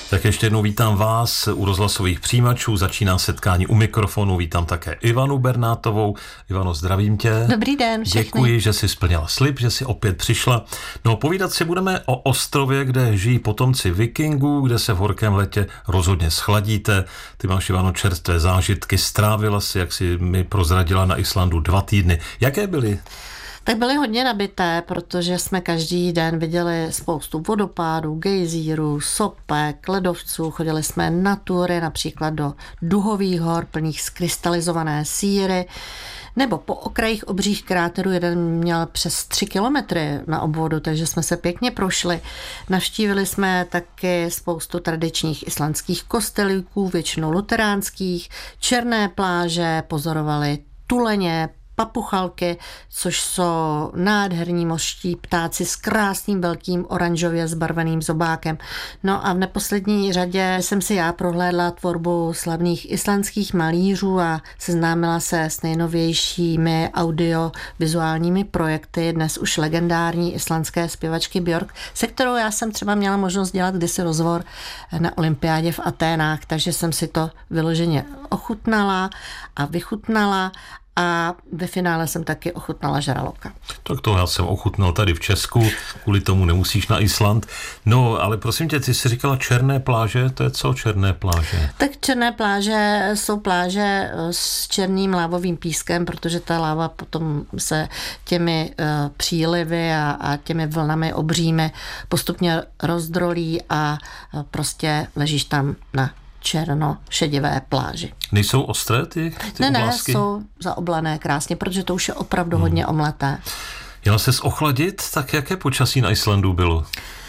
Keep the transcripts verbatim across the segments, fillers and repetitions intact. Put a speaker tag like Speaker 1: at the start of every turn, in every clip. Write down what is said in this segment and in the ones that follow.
Speaker 1: Tak ještě jednou vítám vás u rozhlasových přijímačů, začíná setkání u mikrofonu, vítám také Ivanu Bernátovou. Ivano, zdravím tě.
Speaker 2: Dobrý den všechny.
Speaker 1: Děkuji, že jsi splnila slib, že jsi opět přišla. No, povídat si budeme o ostrově, kde žijí potomci vikingů, kde se v horkém letě rozhodně schladíte. Ty máš, Ivano, čerstvé zážitky, strávila si, jak si mi prozradila, na Islandu dva týdny. Jaké byly?
Speaker 2: Tak byly hodně nabité, protože jsme každý den viděli spoustu vodopádů, gejzírů, sopek, ledovců. Chodili jsme na tury, například do duhových hor plných skrystalizované síry, nebo po okrajích obřích kráterů. Jeden měl přes tři kilometry na obvodu, takže jsme se pěkně prošli. Navštívili jsme taky spoustu tradičních islandských kostelíků, většinou luteránských, černé pláže, pozorovali tuleně, papuchalky, což jsou nádherní mořští ptáci s krásným velkým oranžově zbarveným zobákem. No a v neposlední řadě jsem si já prohlédla tvorbu slavných islandských malířů a seznámila se s nejnovějšími audiovizuálními projekty dnes už legendární islandské zpěvačky Björk, se kterou já jsem třeba měla možnost dělat kdysi rozhovor na olympiádě v Aténách, takže jsem si to vyloženě ochutnala a vychutnala. A ve finále jsem taky ochutnala žraloka.
Speaker 1: Tak to já jsem ochutnal tady v Česku, kvůli tomu nemusíš na Island. No, ale prosím tě, ty jsi říkala černé pláže, to je co černé pláže?
Speaker 2: Tak černé pláže jsou pláže s černým lávovým pískem, protože ta láva potom se těmi uh, přílivy a, a těmi vlnami obřími postupně rozdrolí a uh, prostě ležíš tam na černo-šedivé pláži.
Speaker 1: Nejsou ostré ty, ty
Speaker 2: ne,
Speaker 1: oblásky?
Speaker 2: Ne, jsou zaoblané krásně, protože to už je opravdu hmm. hodně omleté.
Speaker 1: Jela ses ochladit, tak jaké počasí na Islandu bylo?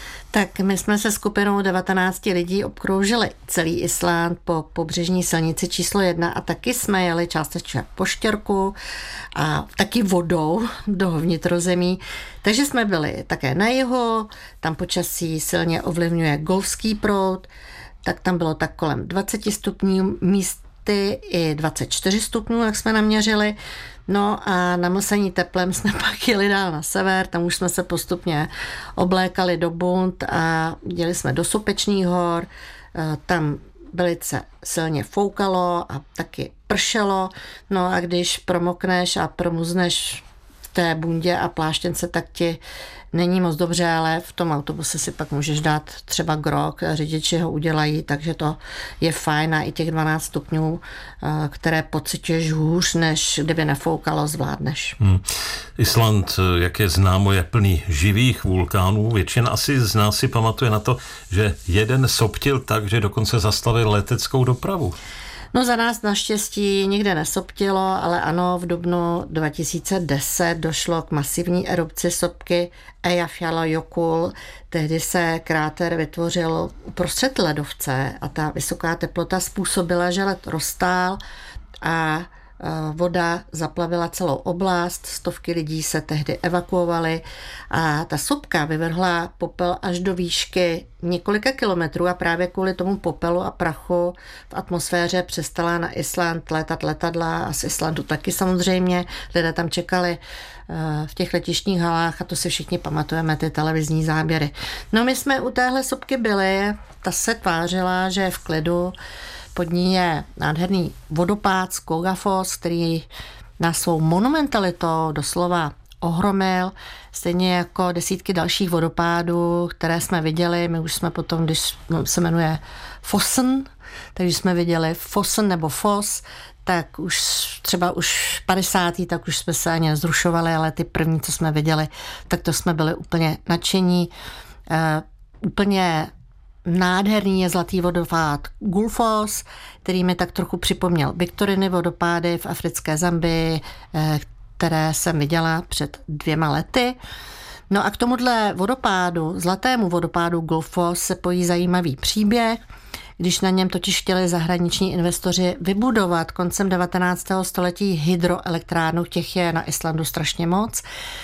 Speaker 2: Tak my jsme se skupinou devatenácti lidí obkroužili celý Island po pobřežní silnici číslo jedna a taky jsme jeli částečně po štěrku a taky vodou do vnitrozemí. Takže jsme byli také na jihu, tam počasí silně ovlivňuje golfský proud, tak tam bylo tak kolem dvacet stupňů, místy i dvacet čtyři stupňů, jak jsme naměřili. No a namlsení teplem jsme pak jeli dál na sever, tam už jsme se postupně oblékali do bund a jeli jsme do Sopečných hor, tam velice silně foukalo a taky pršelo. No a když promokneš a promuzneš v té bundě a pláštěnce, tak ti není moc dobře, ale v tom autobuse si pak můžeš dát třeba grog, řidiči ho udělají, takže to je fajn a i těch dvanáct stupňů, které pociťuješ hůř, než kdyby nefoukalo, zvládneš. Hmm.
Speaker 1: Island, jak je známo, je plný živých vulkánů. Většina asi z nás si pamatuje na to, že jeden soptil tak, že dokonce zastavil leteckou dopravu.
Speaker 2: No za nás naštěstí nikde nesoptilo, ale ano, v dubnu dva tisíce deset došlo k masivní erupci sopky Eyjafjallajökull. Tehdy se kráter vytvořil uprostřed ledovce a ta vysoká teplota způsobila, že led roztál a voda zaplavila celou oblast, stovky lidí se tehdy evakuovaly a ta sopka vyvrhla popel až do výšky několika kilometrů a právě kvůli tomu popelu a prachu v atmosféře přestala na Island létat letadla a z Islandu taky samozřejmě. Lidé tam čekali v těch letištních halách a to si všichni pamatujeme, ty televizní záběry. No my jsme u téhle sopky byli, ta se tvářila, že je v klidu. Pod ní je nádherný vodopád Skogafoss, který na svou monumentalitou doslova ohromil, stejně jako desítky dalších vodopádů, které jsme viděli. My už jsme potom, když se jmenuje Fossen, takže jsme viděli Fossen nebo Foss, tak už třeba už padesátý tak už jsme se ani nezrušovali, ale ty první, co jsme viděli, tak to jsme byli úplně nadšení. Uh, úplně nádherný je zlatý vodopád Gullfoss, který mi tak trochu připomněl Viktoriny vodopády v africké Zambii, které jsem viděla před dvěma lety. No a k tomuhle vodopádu, zlatému vodopádu Gullfoss, se pojí zajímavý příběh, když na něm totiž chtěli zahraniční investoři vybudovat koncem devatenáctého století hydroelektrárnu, těch je na Islandu strašně moc.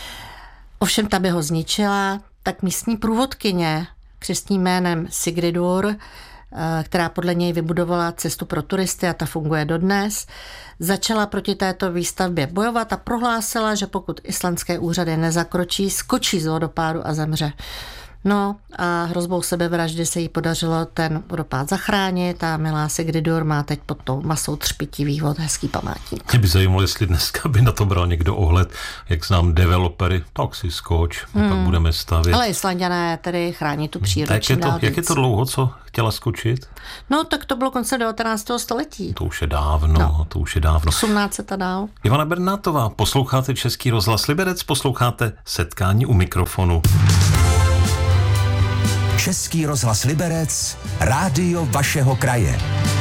Speaker 2: Ovšem ta by ho zničila, tak místní průvodkyně křestním jménem Sigridur, která podle něj vybudovala cestu pro turisty a ta funguje dodnes, začala proti této výstavbě bojovat a prohlásila, že pokud islandské úřady nezakročí, skočí z vodopádu a zemře. No a hrozbou sebevraždy se jí podařilo ten vodopád zachránit a Milá Sigridur má teď pod tou masou třpitivý vod hezký památník.
Speaker 1: Mě by zajímalo, jestli dneska by na to bral někdo ohled, jak znám developery, tak si skoč, hmm. tak budeme stavět.
Speaker 2: Ale Islanďané tedy chrání tu přírodu.
Speaker 1: Jak je, to, jak je to dlouho, co chtěla skočit?
Speaker 2: No tak to bylo konce devatenáctého století.
Speaker 1: To už je dávno, no. to už je dávno.
Speaker 2: osmnáct set a dál.
Speaker 1: Ivana Bernátová, posloucháte Český rozhlas Liberec, posloucháte Setkání u mikrofonu.
Speaker 3: Český rozhlas Liberec, rádio vašeho kraje.